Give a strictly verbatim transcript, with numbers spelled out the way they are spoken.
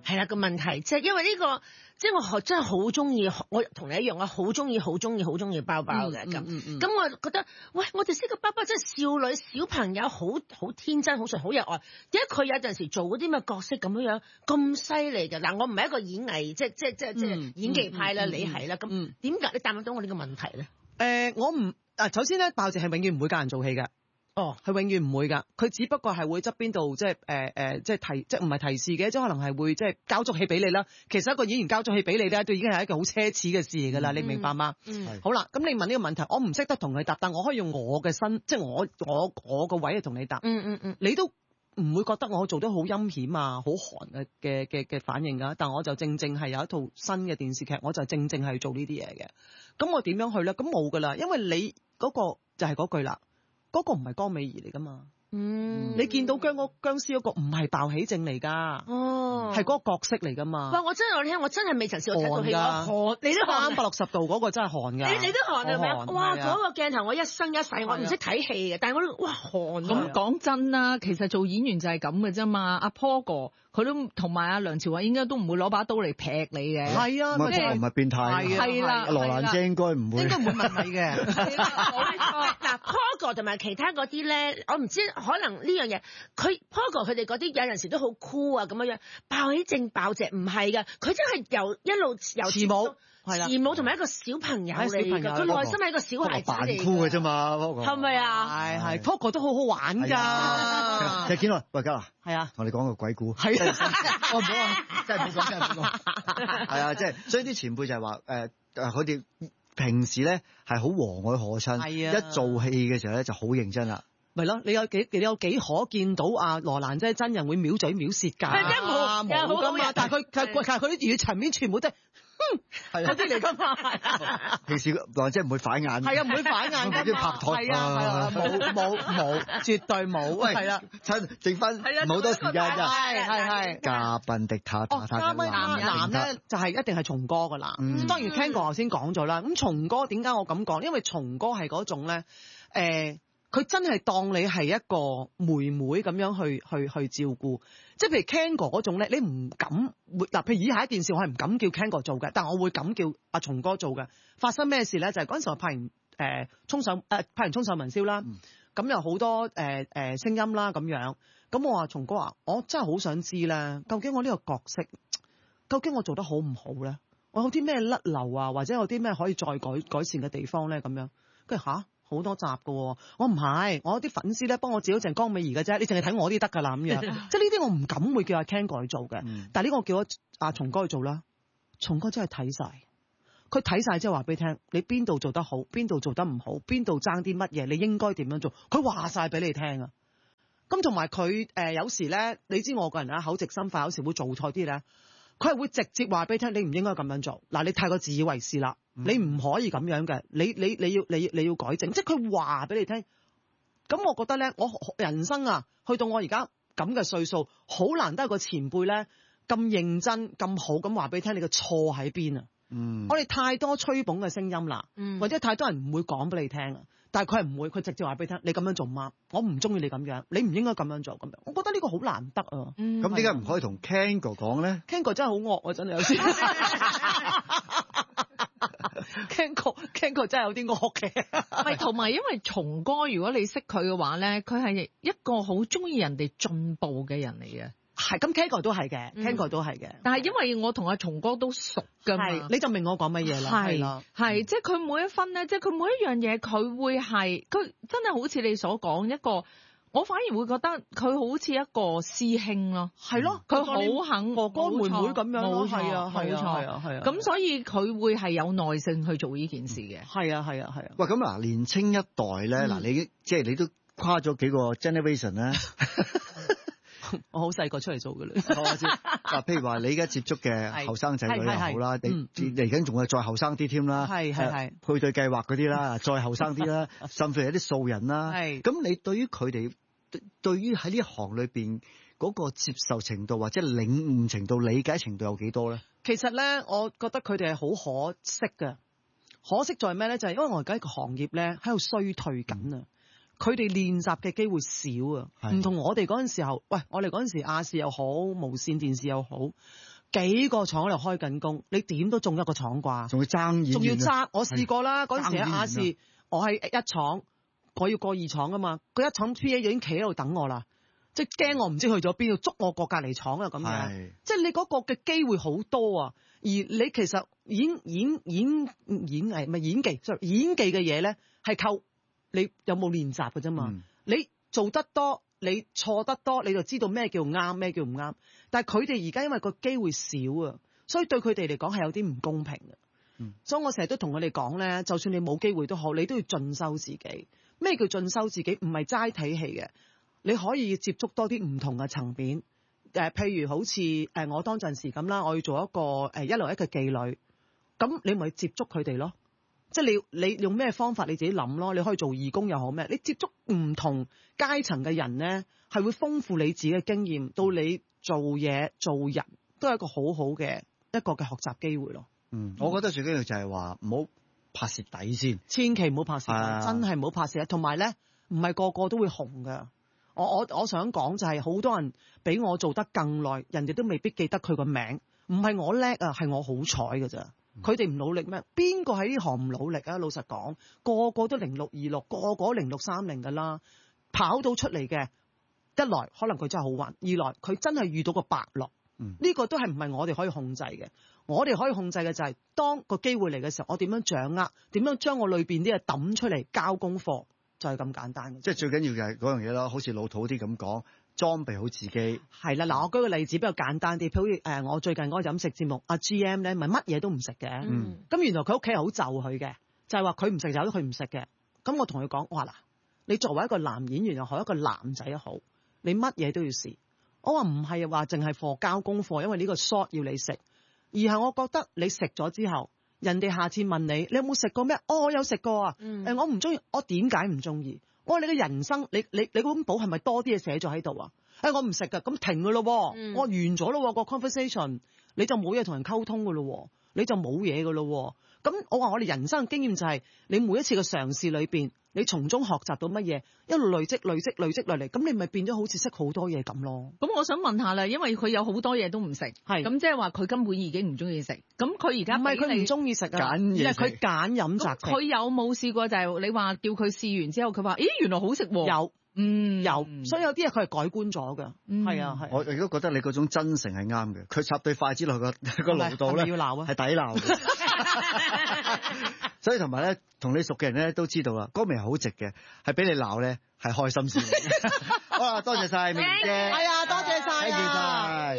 係啦個問題，即係因為呢、這個，即係我真係好中意，我同你一樣，我好中意、好中意、好中意包包嘅咁。咁、嗯嗯嗯、我覺得，喂，我哋識個包包真係少女、小朋友，好好天真、好純、好有愛。點解佢有陣時做嗰啲咩角色咁樣樣咁犀利嘅？嗱，我唔係一個演藝，即係即係即係即係演技派啦，嗯、你係啦。咁點解你答唔到我呢個問題咧？誒、 呃，我唔啊，首先咧，爆姐係永遠唔會教人做戲嘅。哦，佢永遠唔會㗎，佢只不過係會側邊度即係誒誒，即係提，即係唔係提示嘅，即係可能係會即係交足戲俾你啦。其實一個演員交足戲俾你咧，都已經係一個好奢侈嘅事嚟㗎啦，嗯、你明白嗎？嗯，好啦，咁你問呢個問題，我唔識得同佢答，但我可以用我嘅身，即係我我我個位去同你答。嗯嗯嗯，你都唔會覺得我做得好陰險啊、好寒嘅嘅嘅嘅反應㗎，但我就正正係有一套新嘅電視劇，我就正正係做呢啲嘢嘅。咁我點樣去咧？咁冇㗎啦，因為你嗰個就係嗰句啦。嗰個唔係江美儀嚟噶嘛？嗯，你見到僵嗰僵屍嗰個唔係鮑起靜嚟噶，哦，係嗰個角色嚟噶嘛？喂， 我真係我聽，我真係未曾試過睇到戲，寒，你都三百六十度嗰個真係寒噶， 你你都寒係咪？哇，嗰個鏡頭我一生一世我唔識睇戲嘅，但係我哇寒。 咁講真啦，其實做演員就係咁嘅啫嘛。阿 Paul 哥佢都同埋阿梁朝偉應該都唔會攞把刀嚟劈你嘅。 係啊， 即係唔係變態？ 係啦， 羅蘭姐應該唔會， 應該唔會問你嘅。 嗱 ，Paul 哥同埋其他嗰啲咧，我唔知可能呢樣嘢，佢 Paul 哥佢哋嗰啲有陣時都好酷啊咁樣樣，爆起正爆隻唔係㗎，佢真係由一路由慈母。 慈母同埋一個小朋友嚟㗎，佢內心係一個小孩子嚟嘅。 扮酷嘅啫嘛 ，Paul 係咪啊？ 係係 Paul 哥都好好玩㗎。 其實見到喂嘉樂， 係啊， 同你講個鬼故。 係啊， 我唔好啊，真係唔好講，真係唔好講。係啊，即係所以啲前輩就係話誒誒，佢哋平時咧係好和藹可親，係啊，一做戲嘅時候咧就好認真啦。 咪咯，你有幾你有幾可見到阿羅蘭姐真人會藐嘴藐舌㗎？ 係冇冇㗎嘛，但係佢佢佢佢啲語層面全部都係。係嗰啲嚟㗎嘛， 平時或者唔會反眼， 係啊，唔會反眼㗎嘛，係啊，係啊，冇冇冇，絕對冇，係啦， 趁剩翻冇多時間㗎， 係係係。 嘉賓的他他他嘅男男咧就係一定係松哥㗎啦。咁當然 Ken 哥頭先講咗啦，咁松哥點解我咁講？因為松哥係嗰種咧，誒。佢真係當你係一個妹妹咁樣去去去照顧，即係譬如 Ken 哥嗰種咧，你唔敢嗱，譬如以下一件事，我係唔敢叫 Ken 哥做嘅，但我會敢叫阿松哥做嘅。發生咩事咧？就係嗰陣時我拍完誒衝上誒拍完衝上雲霄啦，咁有好多誒誒聲音啦咁樣，咁我話松哥啊，我真係好想知咧，究竟我呢個角色，究竟我做得好唔好咧？我有啲咩甩漏啊，或者有啲咩可以再改改善嘅地方咧？咁樣跟住吓。好多集㗎喎，我唔係，我啲粉絲咧幫我照咗鄭江美儀嘅啫，你淨係睇我啲得㗎啦咁樣，即係呢啲我唔敢會叫阿 Ken 哥去做嘅，嗯、但係呢個我叫咗阿松哥去做啦，松哥真係睇晒，佢睇晒之後話俾你聽，你邊度做得好，邊度做得唔好，邊度爭啲乜嘢，你應該點樣做，佢話晒俾你聽啊。咁同埋佢誒有時咧，你知我個人啊口直心快，有時會做錯啲咧。佢係會直接話俾你聽，你唔應該咁樣做。嗱，你太過自以為是啦，嗯、你唔可以咁樣嘅。你你你要你你要改正，即係佢話俾你聽。咁我覺得咧，我人生啊，去到我而家咁嘅歲數，好難得有個前輩咧咁認真咁好咁話俾你聽，你嘅錯喺邊啊？嗯，我哋太多吹捧嘅聲音啦，嗯、或者太多人唔會講俾你聽啊。但係佢係唔會，佢直接話俾你聽，你咁樣做啱，我唔中意你咁樣，你唔應該咁樣做咁樣。我覺得呢個好難得啊。 咁點解唔可以同 Ken 哥講咧 ？Ken 哥真係好惡啊，真係有時。Ken 哥 Ken 哥真係有啲惡嘅。 係，同埋因為松哥，如果你識佢嘅話咧，佢係一個好中意人哋進步嘅人嚟嘅。 係，咁 Ken 哥都係嘅 Ken 哥都係嘅。 但係因為我同阿松哥都熟㗎嘛， 你就明我講乜嘢啦。係啦， 係即係佢每一分咧，即係佢每一樣嘢，佢會係佢真係好似你所講一個，我反而會覺得佢好似一個師兄咯。係咯，佢好肯哥哥妹妹咁樣咯。係啊，係啊，係啊，係啊。 咁所以佢會係有耐性去做呢件事嘅。 係啊，係啊，係啊。 喂，咁嗱，年青一代咧，嗱，你即係你都跨咗幾個 generation 咧。 我好細個出嚟做嘅啦。 嗱，譬如話你而家接觸嘅後生仔女又好啦，你嚟緊仲係再後生啲添啦，係係係配對計劃嗰啲啦，再後生啲啦，甚至係啲素人啦。係咁，你對於佢哋對於喺呢一行裏邊嗰個接受程度或者領悟程度、理解程度有幾多咧？ 其實咧，我覺得佢哋係好可惜嘅。可惜在咩咧？就係因為我而家個行業咧喺度衰退緊啊。佢哋練習嘅機會少啊，唔同我哋嗰陣時候，喂，我哋嗰陣時亞視又好，無線電視又好， 幾個廠喺度開緊工，你點都中一個廠啩？ 仲要爭演員， 仲要爭。我試過啦，嗰陣時喺亞視，我喺一廠，我要過二廠啊嘛。佢一廠 P A 已經企喺度等我啦，即係驚我唔知去咗邊度，捉我過隔離廠啊咁樣。即係你嗰個嘅機會好多啊，而你其實演演演演藝唔係演技，sorry，演技嘅嘢咧係靠你有冇練習嘅啫嘛。嗯、你做得多。你錯得多，你就知道咩叫啱，咩叫唔啱。但係佢哋而家因為個機會少啊，所以對佢哋嚟講係有啲唔公平嘅。嗯、所以我成日都同佢哋講咧，就算你冇機會都好，你都要進修自己。咩叫進修自己？唔係齋睇戲嘅，你可以接觸多啲唔同嘅層面。誒、呃，譬如好似誒我當陣時咁啦，我要做一個誒一樓一嘅妓女，咁你咪接觸佢哋咯。即係你你用咩方法你自己諗咯，你可以做義工又好咩？你接觸唔同階層嘅人咧，係會豐富你自己嘅經驗，到你做嘢做人都係一個好好嘅一個嘅學習機會咯。 嗯，我覺得最緊要就係話唔好拍蝕底先， 千祈唔好拍蝕底，啊、真係唔好拍蝕底。同埋咧，唔係個個都會紅㗎。我我我想講就係好多人比我做得更耐，人哋都未必記得佢個名。唔係我叻啊，係我好彩㗎咋。佢哋唔努力咩？邊個喺呢行唔努力啊？老實講，個個都零六二六，個個零六三零㗎啦。跑到出嚟嘅，一來可能佢真係好運，二來佢真係遇到個伯樂。呢、嗯、個都係唔係我哋可以控制嘅。我哋可以控制嘅就係、是、當個機會嚟嘅時候，我點樣掌握？點樣將我裏邊啲嘢抌出嚟交功課，就係、是、咁簡單嘅。 即係最緊要嘅係嗰樣嘢咯，好似老土啲咁講。裝備好自己係啦，嗱，我舉個例子比較簡單啲，譬如誒、呃，我最近嗰個飲食節目，阿 G M 咧，咪乜嘢都唔食嘅，咁、嗯、原來佢屋企係好就佢嘅，就係話佢唔食就由佢唔食嘅。咁我同佢講，我話嗱，你作為一個男演員又好，一個男仔又好，你乜嘢都要試。我話唔係話淨係課交功課，因為呢個 short 要你食，而係我覺得你食咗之後，人哋下次問你，你有冇食過咩？哦，我有食過啊，誒、嗯呃，我唔中意，我點解唔中意？我話你嘅人生，你你你嗰本簿係咪多啲嘢寫咗喺度啊？誒、哎，我唔食噶，咁停噶咯，嗯、我完咗咯，個 conversation，你就冇嘢同人溝通噶咯，你就冇嘢噶咯。咁我話我哋人生嘅經驗就係、是，你每一次嘅嘗試裏邊，你從中學習到乜嘢，一路累積累積累積落嚟，咁你咪變咗好似識好多嘢咁咯。 咁我想問下啦，因為佢有好多嘢都唔食，係咁即係話佢根本已經唔中意食。咁佢而家唔係佢唔中意食啊，而係佢揀飲擇食。佢有冇試過就係你話叫佢試完之後，佢話咦原來好食喎？有。 嗯，有，所以有啲嘢佢係改觀咗嘅，係、嗯、啊，係。我亦都覺得你嗰種真誠係啱嘅。佢插對筷子落個個爐度咧， 要鬧啊，係抵鬧。所以同埋咧，同你熟嘅人咧都知道啦，嗰味係好直嘅，係俾你鬧咧係開心先。好啦，多謝晒明姐， 係啊，多謝晒啊。